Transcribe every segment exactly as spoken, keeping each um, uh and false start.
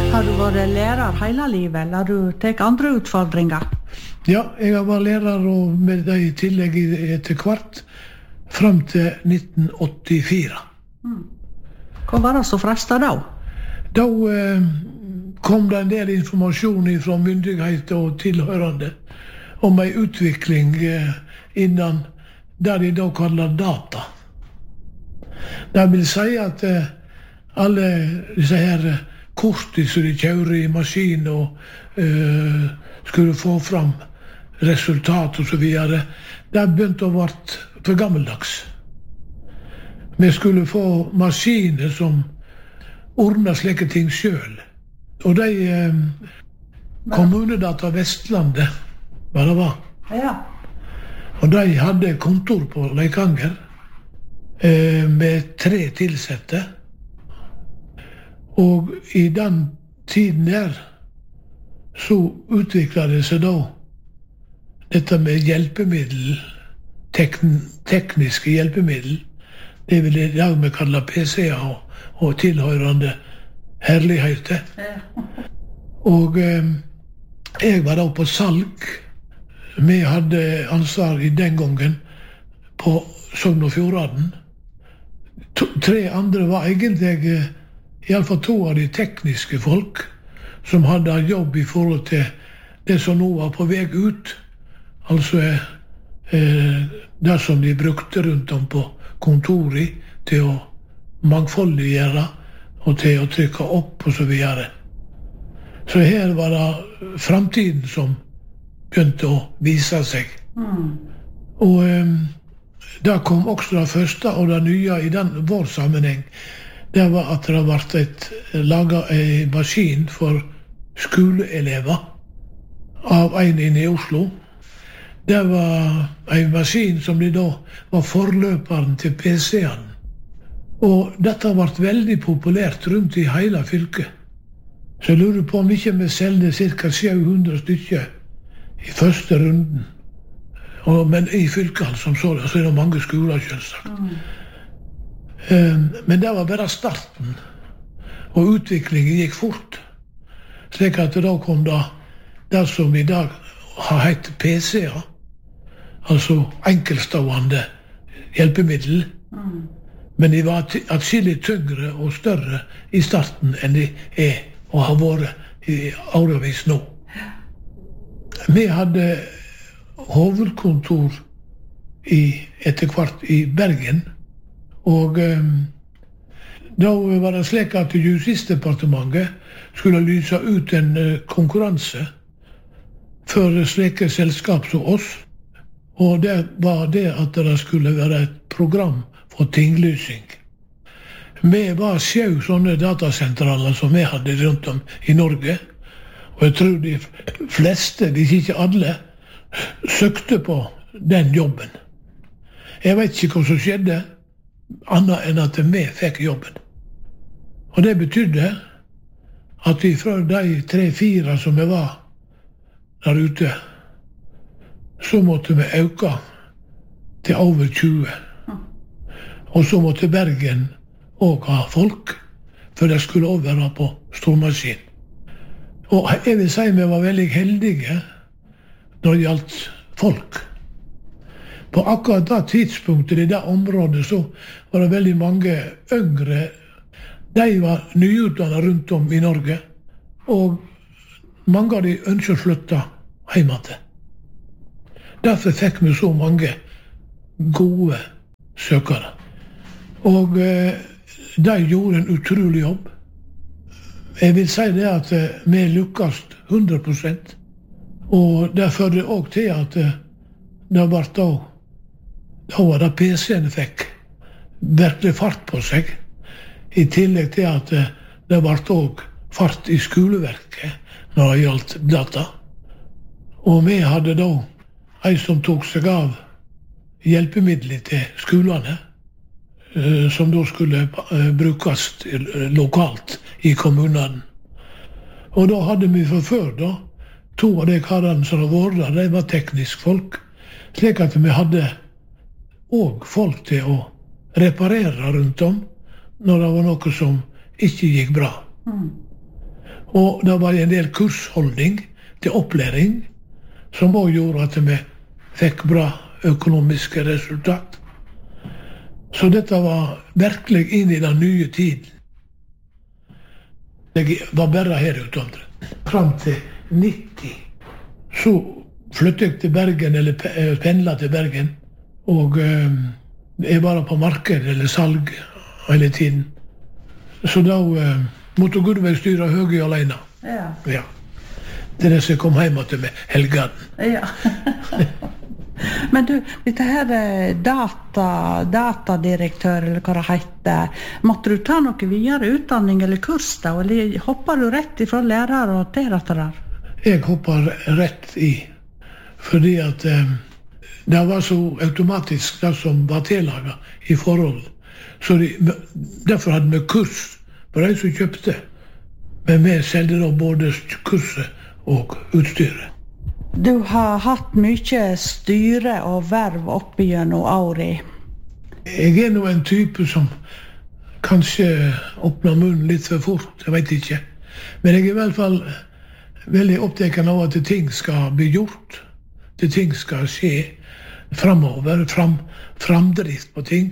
Har du vært lærer hele livet, eller har du tatt andre utfordringer? Ja, jeg har vært lærer og med det i tillegg etter hvert, frem til nitten åttifire. Mm. Hva var det så fresta da? Da eh, kom det en del informasjon fra myndigheter og tilhørende om en utvikling eh, innan det de da kaller data. Det vil si at eh, alle disse her korti som de kjører i maskin og uh, skulle få fram resultat og så videre, det begynte å være for gammeldags. Vi skulle få maskiner som ordnet slike ting selv. Og de uh, kommunedata Vestlandet, hva det var, Ja. og de hadde kontor på Leikanger uh, med tre tilsette. Og i den tiden der så utviklet det seg da dette med hjelpemiddel, tekn, tekniske hjelpemiddel. Det vil i dag vi kalle P C-er og, og tilhørende herligheter. Ja. Og eh, jeg var da på salg. Vi hadde ansvar i den gangen på Sogn og Fjordane. To, tre andre var egentlig i alle fall to av de tekniske folk som hadde jobb i forhold til det som nå var på vei ut. Altså eh, det som de brukte rundt om på kontoret til å mangfoldiggjøre og til å trykke opp og så videre. Så her var det fremtiden som begynte å vise seg. Mm. Og eh, det kom også det første og det nye i den vår sammenheng. Det var at det ble laget en maskin for skoleelever av en inne i Oslo. Det var en maskin som de da var forløperen til P C-en. Og dette ble veldig populært rundt i hele fylket. Så jeg lurer på om ikke vi selgte ca. sju hundre stykker i første runden. Og, men i fylket som så, så er det mange skoler selvsagt. Mm. Men det var bare starten, og utviklingen gikk fort. Slik at da kom det det som i dag har hett P C-er, altså enkeltstående hjelpemiddel. Mm. Men de var atskillig tyngre og større i starten enn de er og har vært i årevis nå. Vi hadde hovedkontor i, etter hvert i Bergen. Og um, da var det slik at Justisdepartementet skulle lyse ut en uh, konkurranse for slike selskap som oss. Og det var det at det skulle være et program for tinglysing. Vi var sju sånne datasentraler som vi hadde rundt om i Norge. Og jeg tror de fleste, hvis ikke alle, søkte på den jobben. Jeg vet ikke hva som skjedde, annet enn at vi fikk jobben. Og det betydde at vi fra de tre-fire som vi var der ute, så måtte vi øke til over tjue. Og så måtte Bergen også ha folk, for det skulle også være på stormaskin. Og jeg vil si vi var veldig heldige når det gjaldt folk. På akkurat det tidspunktet i det området så var det veldig mange yngre. De var nyutdannet rundt om i Norge, og mange av de ønsket å flytte hjem til. Derfor fikk vi så mange gode søkere. Og eh, de gjorde en utrolig jobb. Jeg vil si det at eh, vi lykkes hundre prosent. Og det førte også til at eh, det ble da Da var det P C-en fikk virkelig fart på seg, i tillegg til at det ble også fart i skoleverket når det gjaldt data. Og vi hadde da en som tok seg av hjelpemidler til skolene, som da skulle brukes lokalt i kommunene. Og da hadde vi for før da, to av de karene som var der, de var teknisk folk, slik at vi hadde og folk til å reparere rundt om når det var noe som ikke gikk bra. Mm. Og det var en del kursholdning til opplæring, som også gjorde at vi fikk bra økonomiske resultat. Så dette var virkelig inn i den nye tiden. Jeg var bare her ute andre. Fram til nitti. Så flyttet jeg til Bergen, eller pendlet til Bergen. Og øh, jeg var på marked eller salg hele tiden. Så da øh, måtte Gudveig styre Høgøy alene. Ja. Ja. Det er det som jeg kom hjem til med helgen. Ja. Men du, dette her data, datadirektør, eller hva det heter, måtte du ta noe videre utdanning eller kurs da, eller hopper du rett ifra lærer og til dette der? Jeg hopper rett i, fordi at eh, det var så automatisk det som var tillaget i forhold. Så de, derfor hadde vi kurs på de som kjøpte, men vi selgte da både kurset og utstyret. Du har hatt mye styre og verv opp gjennom året. Jeg er nå en type som kanskje åpner munnen litt for fort, jeg vet ikke. Men jeg er i hvert fall veldig opptatt av at ting skal bli gjort. At ting skal skje fremover, fram, framdrift på ting.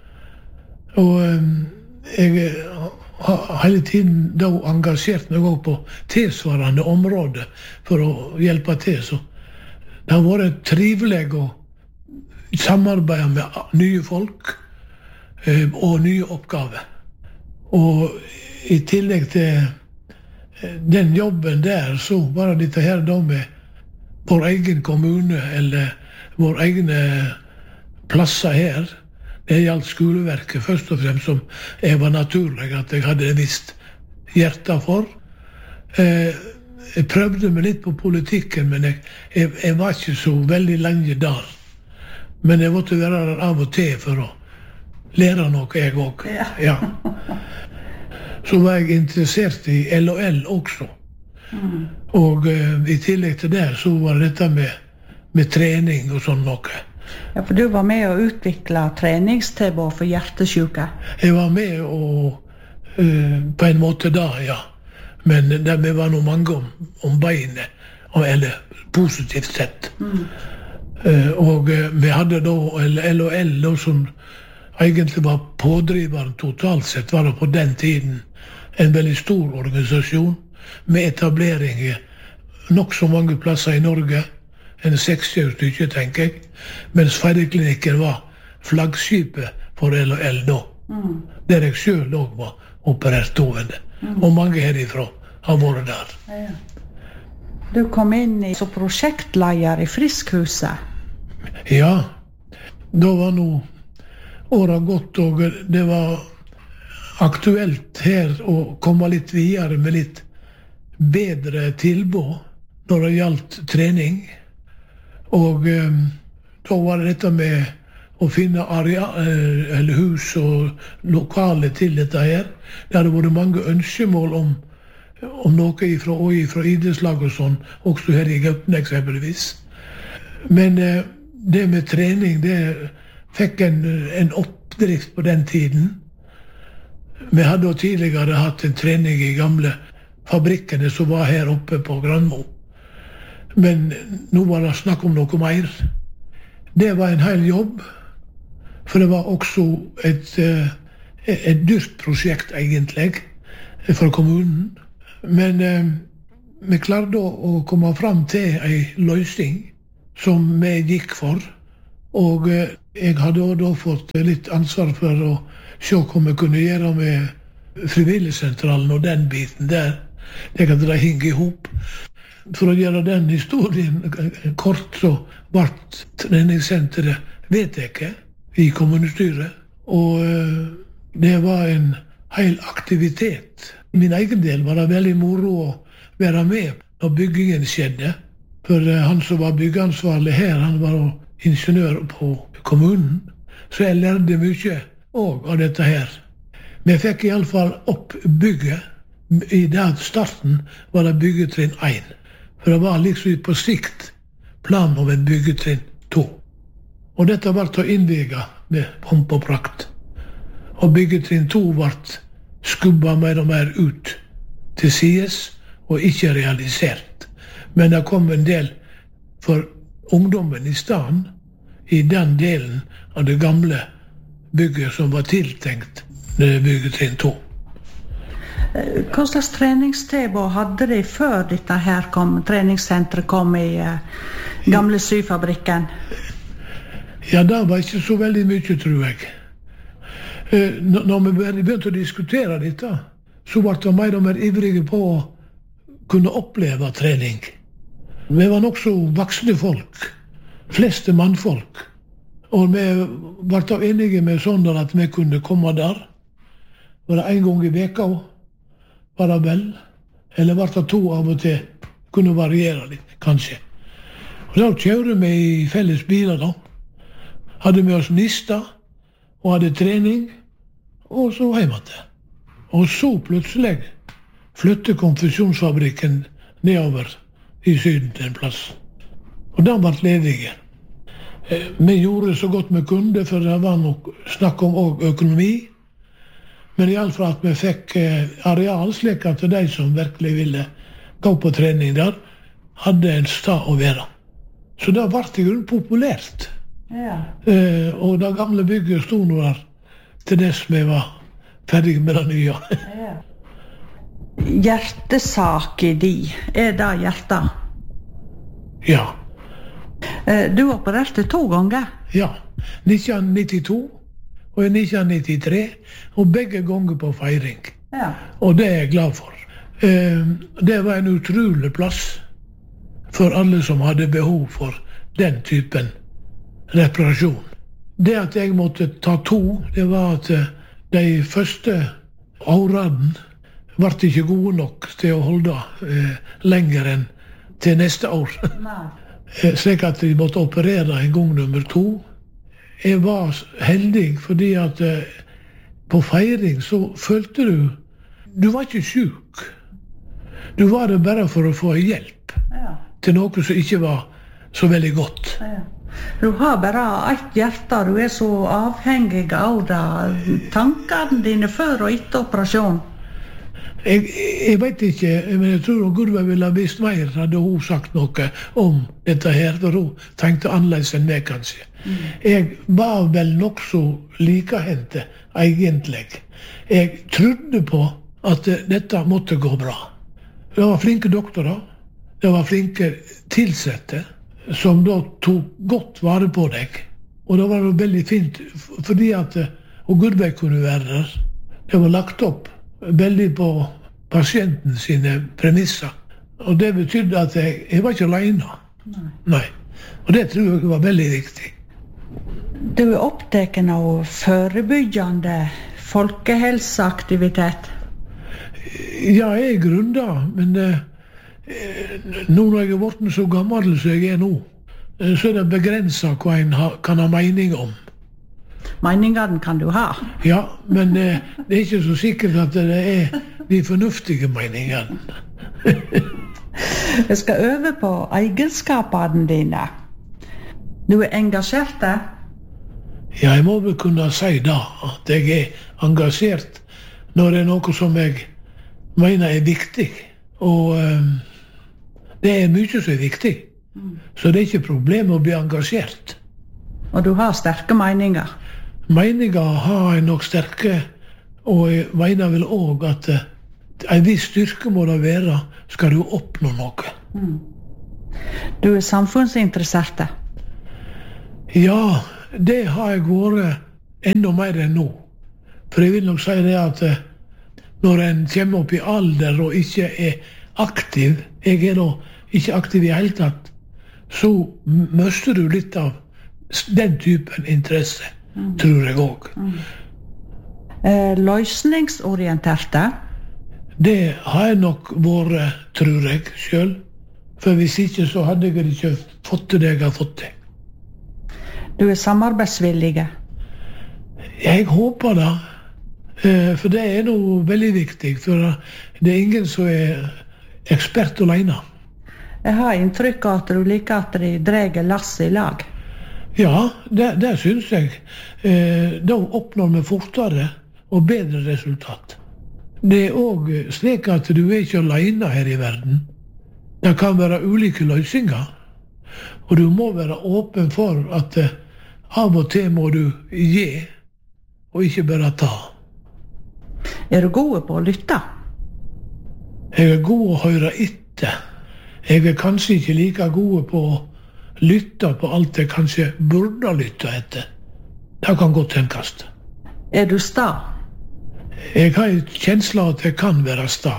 Og jeg har hele tiden da engasjert meg også på tilsvarende områder for å hjelpe til. Så det har vært trivelig å samarbeide med nye folk eh, og nye oppgaver. Og i tillegg til den jobben der, så var det dette her da med vår egen kommune, eller vår egne plasser her. Det gjaldt skoleverket først og fremst, som jeg var naturlig at jeg hadde visst hjertet for. Eh, jeg prøvde meg litt på politikken, men jeg, jeg, jeg var ikke så veldig lenge der. Men jeg måtte være der av og til for å lære noe, jeg også. Ja. Ja. Så var jeg interessert i L og L også. Mm. Og eh, i tillegg til det så var dette med, med trening og sånn noe. Ja, for du var med å utvikle treningstilbud for hjertesyke. Jeg var med og, uh, på en måte da, ja. Men det var noe mange om, om beinet, eller positivt sett. Mm. Uh, og uh, vi hadde da L og L, da, som egentlig var pådriveren totalt sett, var det på den tiden en veldig stor organisasjon med etablering i nok så mange plasser i Norge. En seksti stykker, tenker jeg. Mens Feideklinikken var flaggskipet for L og L da. Mm. Der jeg selv også var operert hovende. Mm. Og mange herifra har vært der. Ja. Du kom inn i, som prosjektleder i Friskhuset. Ja. Da var nå året gått, og det var aktuelt her å komme litt videre med litt bedre tilbud når det gjaldt trening. Og um, da var det dette med å finne area, eller hus og lokale til dette her. Det hadde vært mange ønskemål om, om noe ifra, og ifra idrettslag og sånn, også her i Gaupne eksempelvis. Men uh, det med trening, det fikk en, en oppdrift på den tiden. Vi hadde jo tidligere hatt en trening i gamle fabrikkene som var her oppe på Granmo. Men nå var det snakk om noe mer. Det var en hel jobb, for det var også et, et dyrt prosjekt egentlig for kommunen. Men eh, vi klarte å komme fram til en løsning som vi gikk for. Og eh, jeg hadde da fått litt ansvar for å se hva vi kunne gjøre med frivilligsentralen og den biten der. Det hadde de hengt i hop. For å gjøre den historien kort, så ble treningssenteret vedtatt i kommunestyret. Og det var en hel aktivitet. I min egen del var det veldig moro å være med når byggingen skjedde. For han som var byggeansvarlig her, han var ingeniør på kommunen. Så jeg lærte mye også av dette her. Vi fikk i alle fall opp bygget. I den starten var det byggetrinn én. For det var liksom på sikt plan om en byggetrinn to. Og dette ble å innviga med pomp og prakt. Og byggetrinn to ble skubba mer og mer ut til sides, og ikke realisert. Men det kom en del for ungdommen i staden, i den delen av det gamle bygget som var tiltenkt det byggetrinn to. Hva slags treningstilbud hadde de før dette her kom, treningssenteret kom i uh, gamle syfabrikken? Ja, det var ikke så veldig mye, tror jeg. Uh, når vi begynte å diskutere dette, så ble det mer og mer ivrige på å kunne oppleve trening. Vi var nok så voksne folk, fleste mannfolk, og vi ble enige med sånn at vi kunne komme der. Var det en gang i veka, var det vel, eller var det to av og til, kunne variere litt, kanskje. Og da kjørte vi i felles biler da, hadde med oss nista, og hadde trening, og så hjemme til. Og så plutselig flyttet konfeksjonsfabrikken nedover i syden til en plass. Og den ble ledige. Vi gjorde så godt vi kunne, for det var nok snakk om også økonomi. Men i alle fall at vi fikk areal, slik at de som virkelig ville gå på trening der, hadde en sted å være. Så det ble i grunnen populært. Ja. Og det gamle bygget stod nå der til dess vi var ferdige med det nye. Ja. Hjertesaken din, er det hjertet? Ja. Du opererte to ganger? Ja, nitten nittito og i nitten nittitre, og begge ganger på feiring. Ja. Og det er jeg glad for. Det var en utrolig plass for alle som hadde behov for den typen reparasjon. Det at jeg måtte ta to, det var at de første årene ble ikke gode nok til å holde eh, lenger enn til neste år. Nei. Slik at de måtte operere en gang nummer to. Jeg var heldig fordi at eh, på feiring så følte du du var ikke syk. Du var det bare for å få hjelp ja. Til noe som ikke var så veldig godt. Ja. Du har bare ett hjerte, du er så avhengig av det. Tankene dine før og etter operasjon. Jeg, jeg vet ikke, men jeg tror Gudve ville ha visst mer, hadde hun sagt noe om dette her, for hun tenkte annerledes enn meg, kanskje. Mm. Jeg var vel nok så likehendte, egentlig. Jeg trodde på at dette måtte gå bra. Det var flinke doktorer, det var flinke tilsette, som da tok godt vare på deg. Og det var jo veldig fint, fordi at og Gudve kunne være der. Det var lagt opp veldig på pasienten sine premisser. Og det betydde at jeg, jeg var ikke alene. Nei. Nei. Og det tror jeg var veldig viktig. Du er opptatt av forebyggende folkehelseaktivitet? Ja, jeg er grunnet, men eh, nå når jeg er blitt så gammel som jeg er nå, så er det begrenset hva en ha, kan ha mening om. Meningene kan du ha. Ja, men eh, det er ikke så sikkert at det er de fornuftige meningene. Jeg skal øve på egenskapene dine. Du er engasjert? Ja, jeg må vel kunne si da at jeg er engasjert når det er noe som jeg mener er viktig. Og um, det er mye som er viktig. Mm. Så det er ikke problem å bli engasjert. Og du har sterke meninger? Meninger har jeg nok sterke, og jeg mener vel også at uh, en viss styrke må det være, skal du oppnå noe. Mm. Du er samfunnsinteressert? Ja, det har jeg vært enda mer enn nå. For jeg vil nok si det at uh, når en kommer opp i alder og ikke er aktiv, jeg er da ikke aktiv i hele tatt, så mister du litt av den typen interesse, mm. tror jeg også. Mm. Eh, løsningsorienterte? Det har jeg nok vært, tror jeg, selv. For hvis ikke, så hadde jeg ikke fått til det jeg har fått til. Du er samarbeidsvillige? Jeg håper det. Eh, for det er noe veldig viktig, for det er ingen som er ekspert alene. Jeg har inntrykk av at du liker at de drar lass i lag. Ja, det, det synes jeg. Eh, da oppnår vi fortere og bedre resultat. Det er også slik at du er ikke alene her i verden. Det kan være ulike løsninger, og du må være åpen for at eh, av og til må du gi, og ikke bare ta. Er du god på å lytte? Jeg er god å høre etter. Jeg er kanskje ikke like god på å lytte på alt jeg kanskje burde lytte etter. Det kan godt tenkes. Er du sta? Jeg har en kjensle av at jeg kan være sta.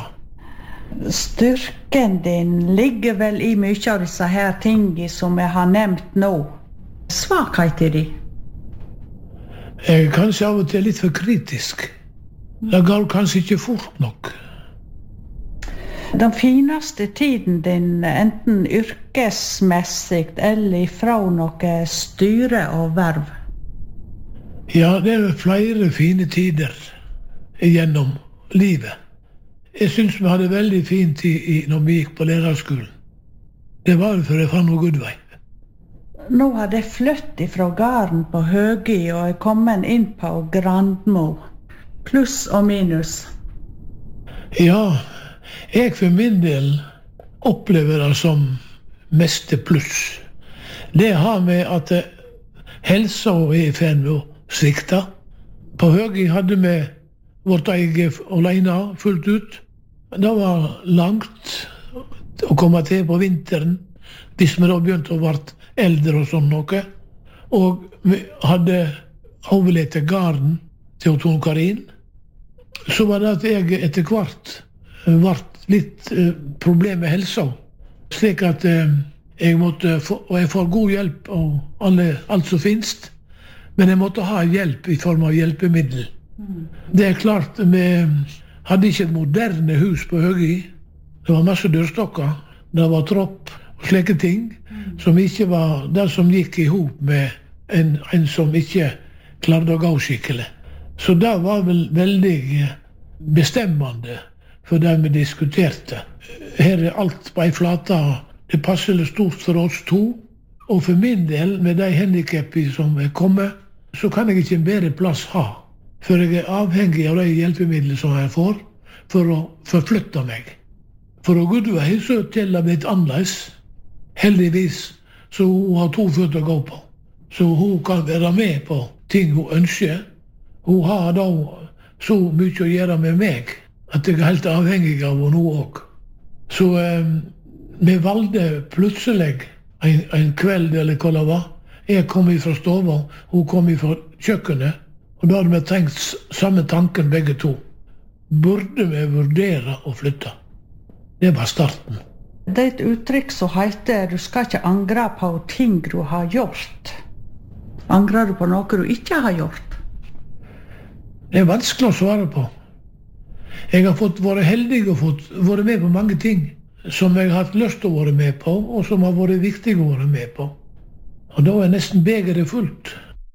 Styrken din ligger vel i mye av disse her tingene som jeg har nevnt nå. Svakheter de? Jeg er kanskje av og til litt for kritisk. Det går kanskje ikke fort nok. Den fineste tiden din, enten yrkesmessig eller fra noe styre og verv? Ja, det er flere fine tider gjennom livet. Jeg synes vi hadde veldig fin tid i, når vi gikk på lærerskolen. Det var det før jeg fant noe god vei. Nå har jeg flyttet fra gården på Høgi og er kommet inn på Grandmo. Pluss og minus. Ja, jeg for min del opplever det som meste pluss. Det har med at helsa er i ferd med å svikte. På Høgi hadde vi vårt eget alene fullt ut. Det var langt å komme til på vinteren, hvis vi da begynte å være eldre og sånn noe. Og vi hadde overlett til garden til Tone Karin. Så var det at jeg etter hvert ble litt eh, problem med helsa. Slik at eh, jeg måtte få, og jeg får god hjelp av alle, alt som finnes, men jeg måtte ha hjelp i form av hjelpemiddel. Mm. Det er klart, vi hadde ikke et moderne hus på Høgi. Det var masse dørstokker, det var tropp og slike ting, mm. som ikke var det som gikk i hop med en, en som ikke klarte å gå skikkelig. Så det var vel veldig bestemmende for det vi diskuterte. Her er alt på en flate. Det passer stort for oss to. Og for min del, med de handicapene som er kommet, så kan jeg ikke en bedre plass ha. For jeg er avhengig av de hjelpemidlene som jeg får, for å forflytte meg. For å Gudvei så til det blitt annerledes. Heldigvis så hun har to føtter å gå på. Så hun kan være med på ting hun ønsker. Hun har da så mye å gjøre med meg, at jeg er helt avhengig av henne også. Så eh, vi valgte plutselig en, en kveld, eller hva det var. Jeg kom fra stova, hun kom fra kjøkkenet, og da hadde vi tenkt samme tanken begge to. Burde vi vurdere å flytte? Det var starten. Det er et uttrykk som heter du skal ikke angre på ting du har gjort. Angrer du på noe du ikke har gjort? Det er vanskelig å svare på. Jeg har fått vært heldig og fått vært med på mange ting som jeg har hatt lyst til å være med på, og som har vært viktig å være med på. Og da er nesten begeret fullt.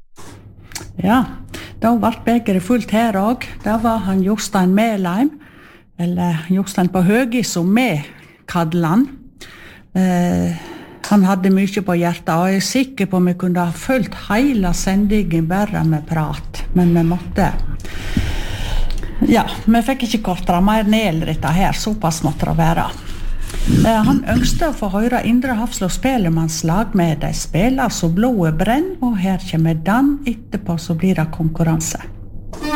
Ja, da ble begeret fullt her også. Da var han Jostein Melheim, eller Jostein på Høgi, som vi kaller han. Eh, han hadde mye på hjertet, og jeg er sikker på at vi kunne ha fulgt hele sendingen bare med prat, men vi måtte. Ja, vi fikk ikke kortere mer ned dette her, såpass måtte det være. Eh, han ønsket å få høre Indre Hafslå Spellemannslag med de spiller så blodet brenn, og her kommer Dan etterpå, så blir det konkurranse.